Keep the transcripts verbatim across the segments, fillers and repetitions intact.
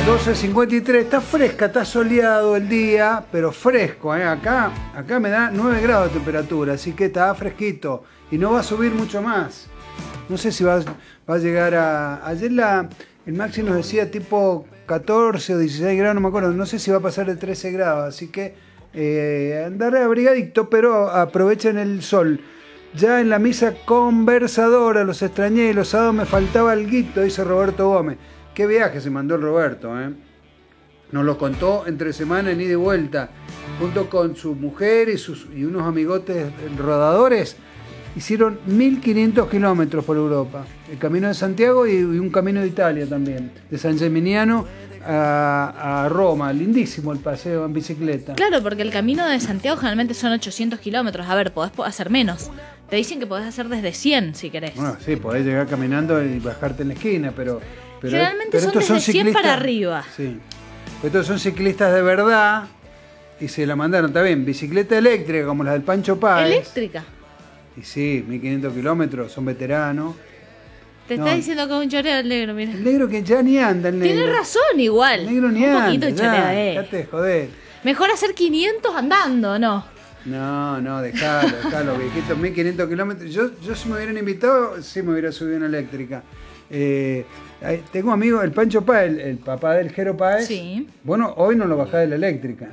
doce cincuenta y tres, está fresca, está soleado el día, pero fresco, ¿eh? Acá, acá me da nueve grados de temperatura, así que está fresquito y no va a subir mucho más. No sé si va, va a llegar a... Ayer la, el Maxi nos decía tipo catorce o dieciséis grados, no me acuerdo, no sé si va a pasar de trece grados, así que eh, andaré abrigadito, pero aprovechen el sol. Ya en la misa conversadora, los extrañé, los sábados me faltaba alguito, dice Roberto Gómez. Qué viaje se mandó el Roberto, ¿eh? Nos lo contó entre semana en ida y vuelta, junto con su mujer y, sus, y unos amigotes rodadores. Hicieron mil quinientos kilómetros por Europa, el Camino de Santiago y, y un Camino de Italia también, de San Geminiano a, a Roma. Lindísimo el paseo en bicicleta. Claro, porque el Camino de Santiago generalmente son ochocientos kilómetros. A ver, podés hacer menos. Te dicen que podés hacer desde cien si querés. Bueno, sí, podés llegar caminando y bajarte en la esquina, pero... pero generalmente pero son estos desde son cien ciclistas, para arriba. Sí. Estos son ciclistas de verdad y se la mandaron, está bien, bicicleta eléctrica como la del Pancho Páez. Eléctrica. Y sí, mil quinientos kilómetros, son veteranos. Te No. está diciendo que es un choreo el negro, mira. El negro que ya ni anda, el negro. Tienes razón, igual. El negro ni un anda. poquito ya, choreo, eh. dejate de joder. Mejor hacer quinientos andando, ¿no? No, no, dejalo, dejalo, viejitos, mil quinientos kilómetros. Yo, yo si me hubieran invitado, sí me hubiera subido una eléctrica. Eh, tengo amigos, el Pancho Páez, el, el papá del Jero Páez. Sí. Bueno, hoy no lo bajá de la eléctrica.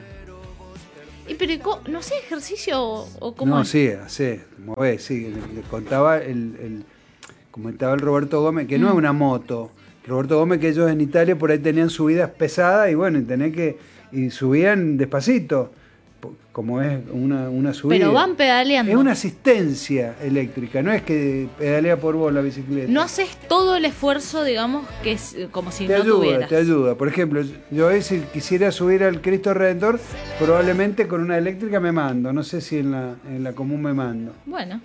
¿Y pero no sé ejercicio o, o cómo? No, es? sí, sí, movés, sí. Le, le contaba el, el, comentaba el Roberto Gómez, que no es una moto. Roberto Gómez, que ellos en Italia por ahí tenían subidas pesadas y bueno, y tenés que, y subían despacito, como es una, una subida. Pero van pedaleando. Es una asistencia eléctrica, no es que pedalea por vos la bicicleta. No haces todo el esfuerzo, digamos, que es como si te no ayuda, tuvieras. Te ayuda. Por ejemplo, yo hoy si quisiera subir al Cristo Redentor, probablemente con una eléctrica me mando. No sé si en la, en la común me mando. Bueno.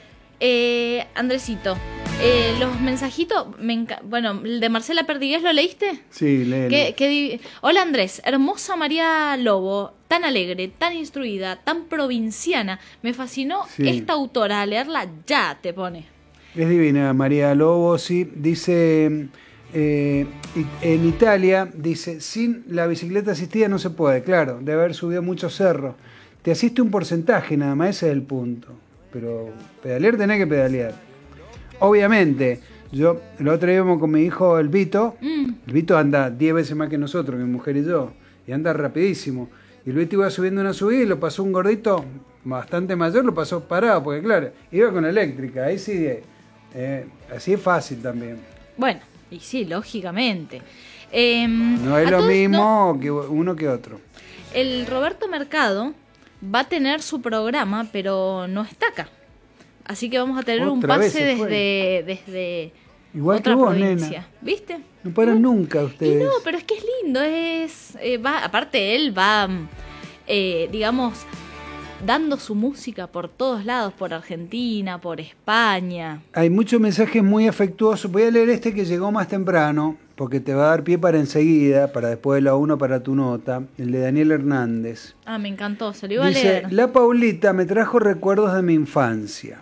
Eh, Andresito, eh, los mensajitos, me enca- bueno, el de Marcela Perdigués, ¿lo leíste? Sí, léelo. ¿Qué, qué di- Hola Andrés, hermosa María Lobo, tan alegre, tan instruida, tan provinciana. Me fascinó Sí. esta autora, a leerla ya, te pone. Es divina, María Lobo, sí. Dice, eh, en Italia, dice, sin la bicicleta asistida no se puede, claro, de haber subido muchos cerros. Te asiste un porcentaje nada más, ese es el punto. Pero pedalear tenés que pedalear. Obviamente, yo el otro día íbamos con mi hijo, el Vito. Mm. El Vito anda diez veces más que nosotros, mi mujer y yo. Y anda rapidísimo. Y el Vito iba subiendo una subida y lo pasó un gordito bastante mayor, lo pasó parado, porque claro, iba con eléctrica. Ahí sí, eh, así es fácil también. Bueno, y sí, lógicamente. Eh, No es a lo todo mismo esto, que uno que otro. el Roberto Mercado va a tener su programa, pero no está acá. Así que vamos a tener un Otra vez pase se fue. desde, desde Igual otra que vos, provincia. nena. ¿Viste? No paran nunca Y ustedes. no, pero es que es lindo, es eh, va, aparte él va, eh, digamos, dando su música por todos lados, por Argentina, por España. Hay muchos mensajes muy afectuosos. Voy a leer este que llegó más temprano, porque te va a dar pie para enseguida, para después de la uno para tu nota, el de Daniel Hernández. Ah, me encantó, se lo iba a Dice, leer. la Paulita me trajo recuerdos de mi infancia.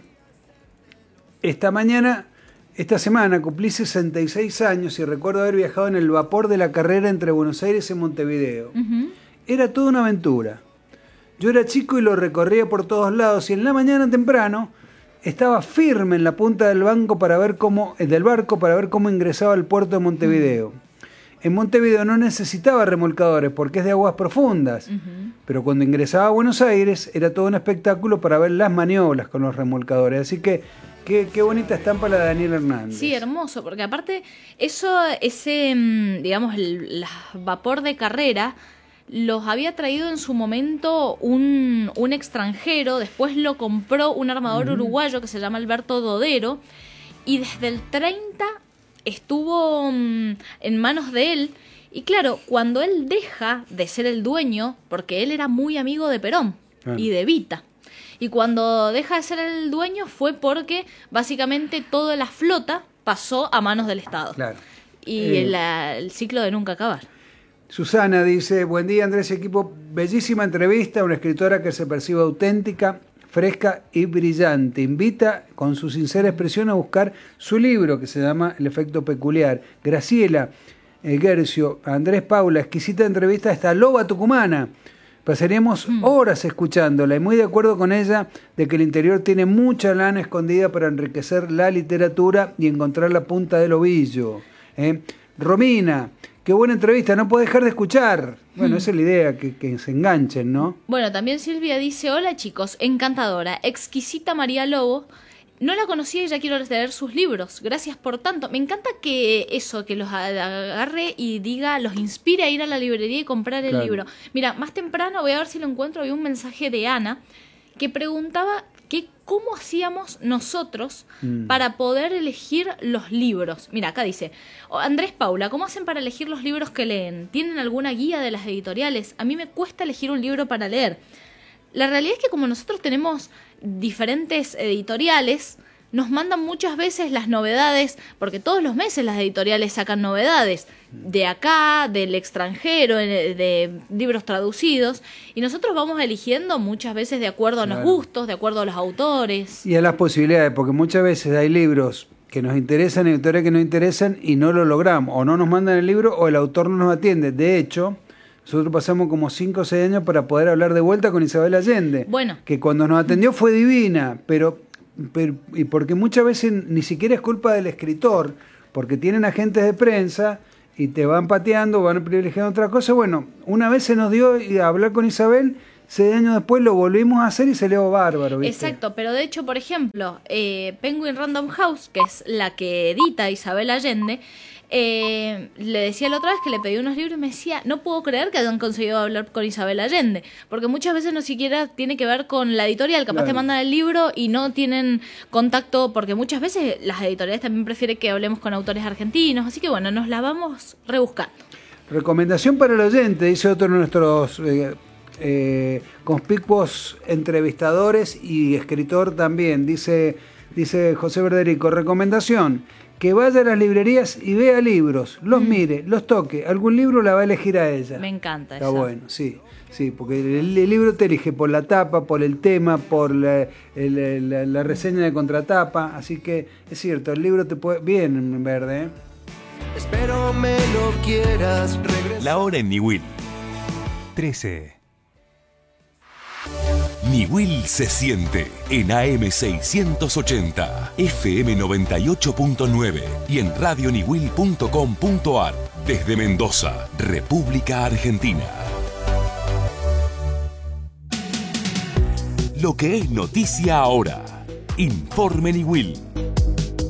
Esta mañana, esta semana cumplí sesenta y seis años y recuerdo haber viajado en el vapor de la carrera entre Buenos Aires y Montevideo. Ujú. Era toda una aventura. Yo era chico y lo recorría por todos lados y en la mañana temprano estaba firme en la punta del banco para ver cómo, del barco para ver cómo ingresaba al puerto de Montevideo. En Montevideo no necesitaba remolcadores porque es de aguas profundas, Ujú. pero cuando ingresaba a Buenos Aires era todo un espectáculo para ver las maniobras con los remolcadores. Así que qué, qué bonita estampa la de Daniel Hernández. Sí, hermoso, porque aparte eso, ese, mm, digamos, el la vapor de carrera los había traído en su momento un, un extranjero, después lo compró un armador Ujú. uruguayo que se llama Alberto Dodero, y desde el treinta estuvo mm, en manos de él. Y claro, cuando él deja de ser el dueño, porque él era muy amigo de Perón Claro. y de Evita, y cuando deja de ser el dueño fue porque básicamente toda la flota pasó a manos del Estado. Claro. Y Eh, la- el ciclo de nunca acabar. Susana dice, buen día Andrés y equipo, bellísima entrevista, una escritora que se percibe auténtica, fresca y brillante. Invita con su sincera expresión a buscar su libro que se llama El efecto peculiar. Graciela, eh, Gercio, Andrés Paula, exquisita entrevista a esta loba tucumana. Pasaríamos mm. horas escuchándola y muy de acuerdo con ella de que el interior tiene mucha lana escondida para enriquecer la literatura y encontrar la punta del ovillo. ¿eh? Romina, qué buena entrevista, no puedo dejar de escuchar. Bueno, mm. esa es la idea, que, que se enganchen, ¿no? Bueno, también Silvia dice, hola chicos, encantadora, exquisita María Lobo. No la conocía y ya quiero leer sus libros. Gracias por tanto. Me encanta que eso, que los agarre y diga, los inspire a ir a la librería y comprar el claro. libro. Mira, más temprano, voy a ver si lo encuentro, había un mensaje de Ana que preguntaba que cómo hacíamos nosotros mm. para poder elegir los libros. Mira, acá dice, Andrés Paula, ¿cómo hacen para elegir los libros que leen? ¿Tienen alguna guía de las editoriales? A mí me cuesta elegir un libro para leer. La realidad es que como nosotros tenemos diferentes editoriales, nos mandan muchas veces las novedades, porque todos los meses las editoriales sacan novedades de acá, del extranjero, de libros traducidos, y nosotros vamos eligiendo muchas veces de acuerdo a los claro. gustos, de acuerdo a los autores. Y a las posibilidades, porque muchas veces hay libros que nos interesan, editoriales que nos interesan, y no lo logramos, o no nos mandan el libro, o el autor no nos atiende. De hecho, nosotros pasamos como cinco o seis años para poder hablar de vuelta con Isabel Allende. Bueno. Que cuando nos atendió fue divina, pero, pero y porque muchas veces ni siquiera es culpa del escritor, porque tienen agentes de prensa y te van pateando, van privilegiando otra cosa. Bueno, una vez se nos dio a hablar con Isabel, seis años después lo volvimos a hacer y salió bárbaro, ¿viste? Exacto, pero de hecho, por ejemplo, eh, Penguin Random House, que es la que edita Isabel Allende, Eh, le decía la otra vez que le pedí unos libros y me decía, no puedo creer que hayan conseguido hablar con Isabel Allende, porque muchas veces no siquiera tiene que ver con la editorial, capaz claro. te mandan el libro y no tienen contacto, porque muchas veces las editoriales también prefieren que hablemos con autores argentinos, así que bueno, nos la vamos rebuscando. Recomendación para el oyente, dice otro de nuestros eh, eh, conspicuos entrevistadores y escritor también, dice, dice José Verderico, recomendación, que vaya a las librerías y vea libros, los mm. mire, los toque, algún libro la va a elegir a ella. Me encanta Está eso. bueno, sí, sí, porque el, el libro te elige por la tapa, por el tema, por la, el, la, la reseña de contratapa, así que es cierto, el libro te puede... Bien, en verde, ¿eh? Espero me lo quieras regresar. La hora en Niwil. trece. Niwil se siente en A M seiscientos ochenta, F M noventa y ocho punto nueve y en radio niwil punto com punto ar desde Mendoza, República Argentina. Lo que es noticia ahora. Informe Niwil.